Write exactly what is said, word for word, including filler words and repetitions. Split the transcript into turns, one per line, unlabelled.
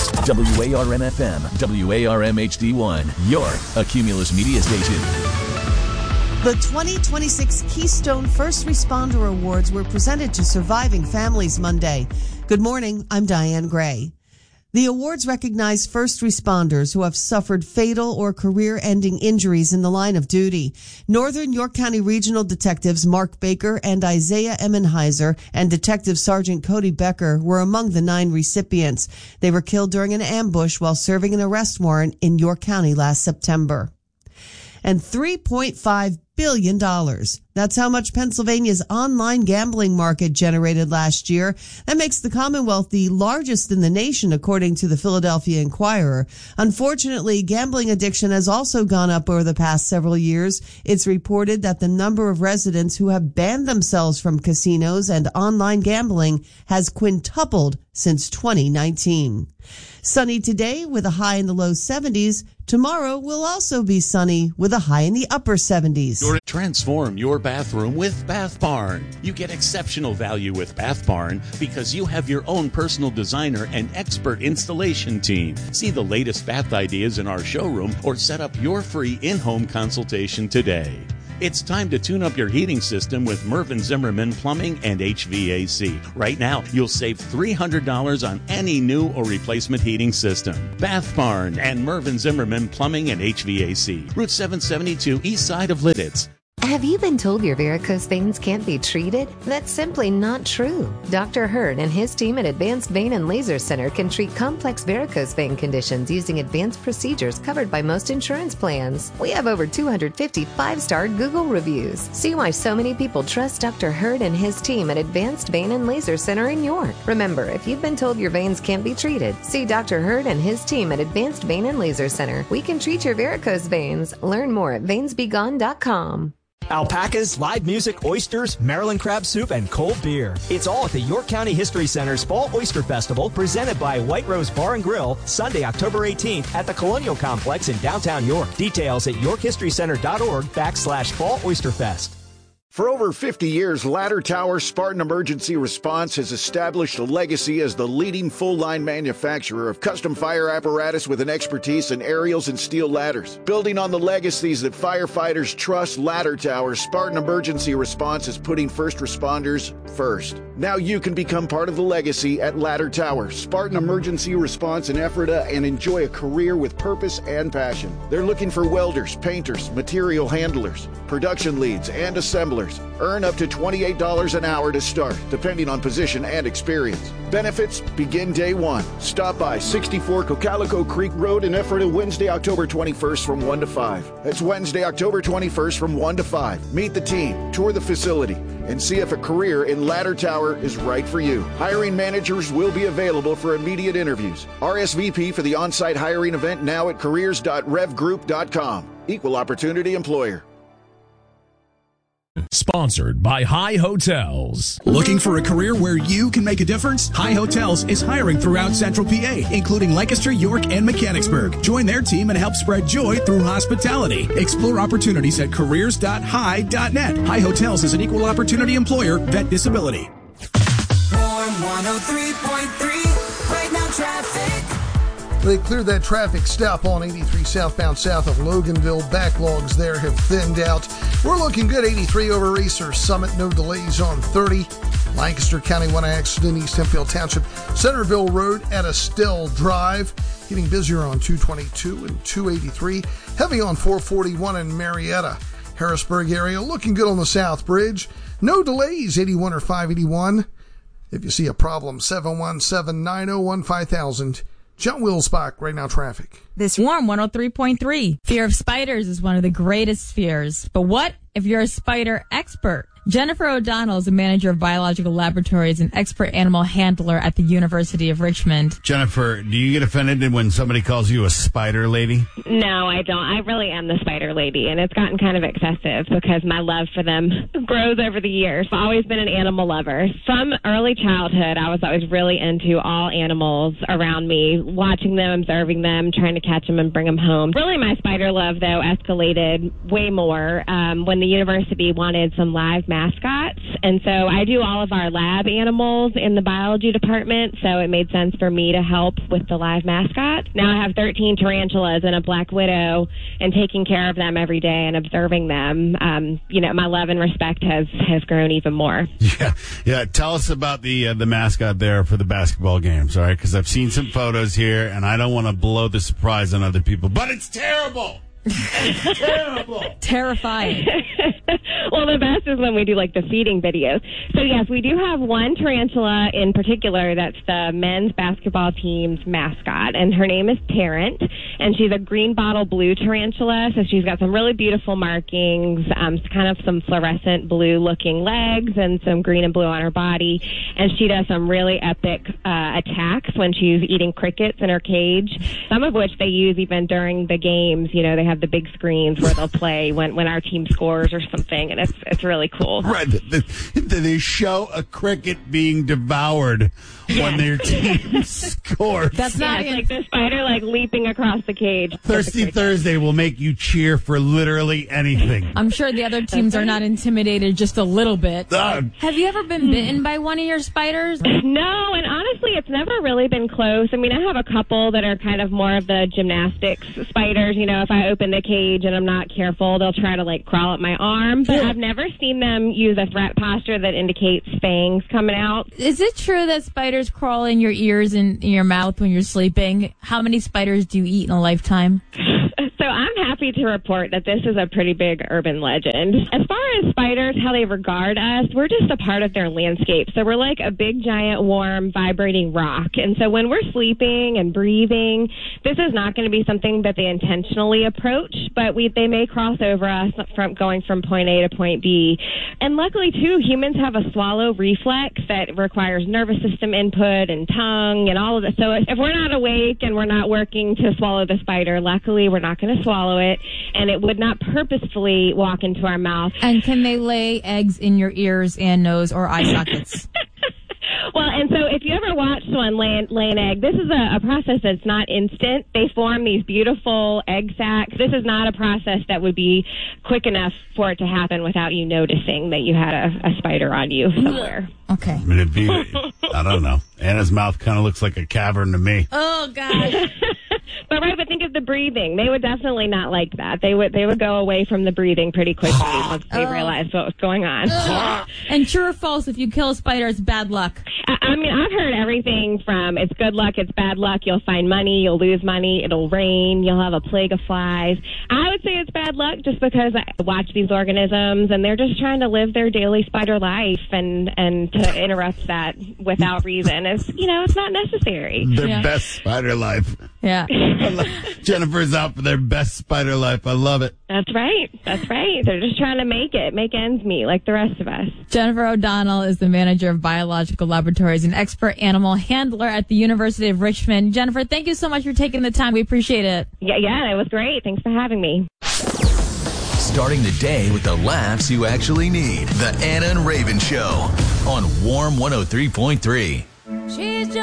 Cumulus, W A R M F M, W A R M H D one, your a Cumulus media station.
The twenty twenty-six Keystone First Responder Awards were presented to surviving families Monday. Good morning, I'm Diane Gray. The awards recognize first responders who have suffered fatal or career-ending injuries in the line of duty. Northern York County Regional Detectives Mark Baker and Isaiah Emmenheiser and Detective Sergeant Cody Becker were among the nine recipients. They were killed during an ambush while serving an arrest warrant in York County last September. And three point five billion dollars. That's how much Pennsylvania's online gambling market generated last year. That makes the Commonwealth the largest in the nation, according to the Philadelphia Inquirer. Unfortunately, gambling addiction has also gone up over the past several years. It's reported that the number of residents who have banned themselves from casinos and online gambling has quintupled since twenty nineteen. Sunny today with a high in the low seventies. Tomorrow will also be sunny with a high in the upper seventies.
Transform your bathroom with Bath Barn. You get exceptional value with Bath Barn because you have your own personal designer and expert installation team. See the latest bath ideas in our showroom or set up your free in-home consultation today. It's time to tune up your heating system with Mervyn Zimmerman Plumbing and H V A C. Right now, you'll save three hundred dollars on any new or replacement heating system. Bath Barn and Mervyn Zimmerman Plumbing and H V A C. Route seven seventy-two, east side of Lidditz.
Have you been told your varicose veins can't be treated? That's simply not true. Doctor Hurd and his team at Advanced Vein and Laser Center can treat complex varicose vein conditions using advanced procedures covered by most insurance plans. We have over two hundred fifty five-star Google reviews. See why so many people trust Doctor Hurd and his team at Advanced Vein and Laser Center in York. Remember, if you've been told your veins can't be treated, see Doctor Hurd and his team at Advanced Vein and Laser Center. We can treat your varicose veins. Learn more at veins be gone dot com.
Alpacas, live music, oysters, Maryland crab soup, and cold beer. It's all at the York County History Center's Fall Oyster Festival, presented by White Rose Bar and Grill, Sunday, October eighteenth at the Colonial Complex in downtown York. Details at york history center dot org backslash Fall Oyster Fest.
For over fifty years, Ladder Tower Spartan Emergency Response has established a legacy as the leading full-line manufacturer of custom fire apparatus with an expertise in aerials and steel ladders. Building on the legacies that firefighters trust, Ladder Tower Spartan Emergency Response is putting first responders first. Now you can become part of the legacy at Ladder Tower Spartan Emergency Response in Ephrata and enjoy a career with purpose and passion. They're looking for welders, painters, material handlers, production leads, and assemblers. Earn up to twenty-eight dollars an hour to start, depending on position and experience. Benefits begin day one. Stop by sixty-four Cocalico Creek Road in Ephrata Wednesday, October twenty-first from one to five. That's Wednesday, October twenty-first from one to five. Meet the team, tour the facility, and see if a career in Ladder Tower is right for you. Hiring managers will be available for immediate interviews. R S V P for the on-site hiring event now at careers dot rev group dot com. Equal opportunity employer.
Sponsored by High Hotels.
Looking for a career where you can make a difference? High Hotels is hiring throughout Central P A, including Lancaster, York, and Mechanicsburg. Join their team and help spread joy through hospitality. Explore opportunities at careers dot high dot net. High Hotels is an equal opportunity employer. Vet disability.
one oh three point three, right now traffic.
They cleared that traffic stop on eighty-three southbound south of Loganville. Backlogs there have thinned out. We're looking good. eighty-three over Racer Summit. No delays on thirty. Lancaster County, one accident, East Hemphill Township. Centerville Road at Estelle Drive. Getting busier on two twenty-two and two eighty-three. Heavy on four forty-one in Marietta. Harrisburg area looking good on the South Bridge. No delays, eighty-one or five eighty-one. If you see a problem, seven one seven, nine oh one, five thousand. John Wilsbach, right now traffic.
This warm one oh three point three. Fear of spiders is one of the greatest fears. But what if you're a spider expert? Jennifer O'Donnell is a manager of biological laboratories and expert animal handler at the University of Richmond.
Jennifer, do you get offended when somebody calls you a spider lady?
No, I don't. I really am the spider lady, and it's gotten kind of excessive because my love for them grows over the years. I've always been an animal lover. From early childhood, I was always really into all animals around me, watching them, observing them, trying to catch them and bring them home. Really, my spider love, though, escalated way more um, when the university wanted some live mascots. And so I do all of our lab animals in the biology department, so it made sense for me to help with the live mascot. Now I have thirteen tarantulas and a black widow, and taking care of them every day and observing them, um, you know, my love and respect has, has grown even more.
Yeah, yeah. Tell us about the uh, the mascot there for the basketball games, all right? Because I've seen some photos here, and I don't want to blow the surprise on other people, but it's terrible. It's terrible.
Terrifying.
Well, the best is when we do like the feeding videos. So yes, we do have one tarantula in particular that's the men's basketball team's mascot, and her name is Tarrant, and she's a green bottle blue tarantula. So she's got some really beautiful markings, um, kind of some fluorescent blue looking legs, and some green and blue on her body. And she does some really epic uh, attacks when she's eating crickets in her cage. Some of which they use even during the games. You know, they have the big screens where they'll play when, when our team scores or something, and it's it's really cool.
Right, the, the, they show a cricket being devoured when their team scores.
That's not yeah, it's like the spider like leaping across the cage.
Thirsty Thursday will make you cheer for literally anything.
I'm sure the other teams are not intimidated just a little bit. Uh, Have you ever been bitten by one of your spiders?
No, and honestly, it's never really been close. I mean, I have a couple that are kind of more of the gymnastics spiders. You know, if I open the cage and I'm not careful, they'll try to like crawl up my arm. But yeah. I've never seen them use a threat posture that indicates fangs coming out.
Is it true that spiders crawl in your ears and in your mouth when you're sleeping? How many spiders do you eat in a lifetime?
So I'm happy to report that this is a pretty big urban legend. As far as spiders, how they regard us, we're just a part of their landscape. So we're like a big, giant, warm, vibrating rock. And so when we're sleeping and breathing, this is not going to be something that they intentionally approach, but we they may cross over us from going from point A to point B. And luckily, too, humans have a swallow reflex that requires nervous system input and tongue and all of this. So if we're not awake and we're not working to swallow the spider, luckily we're not going to swallow it, and it would not purposefully walk into our mouth.
And can they lay eggs in your ears and nose or eye sockets?
Well, and so if you ever watched one lay, lay an egg, this is a, a process that's not instant. They form these beautiful egg sacs. This is not a process that would be quick enough for it to happen without you noticing that you had a, a spider on you somewhere.
Okay.
I mean, it'd be, I don't know. Anna's mouth kind of looks like a cavern to me.
Oh, God.
But right, but think of the breathing. They would definitely not like that. They would they would go away from the breathing pretty quickly once they
oh.
realized what was going on.
And true or false, if you kill a spider, it's bad luck?
I, I mean, I've heard everything from it's good luck, it's bad luck, you'll find money, you'll lose money, it'll rain, you'll have a plague of flies. I would say it's bad luck just because I watch these organisms and they're just trying to live their daily spider life, and, and to interrupt that without reason is, you know, it's not necessary.
Their
yeah.
best spider life.
Yeah.
Jennifer's out for their best spider life. I love it.
That's right. That's right. They're just trying to make it, make ends meet like the rest of us.
Jennifer O'Donnell is the manager of biological laboratories and expert animal handler at the University of Richmond. Jennifer, thank you so much for taking the time. We appreciate it.
Yeah, yeah, it was great. Thanks for having me.
Starting the day with the laughs you actually need. The Anna and Raven Show on Warm one oh three point three.
She's just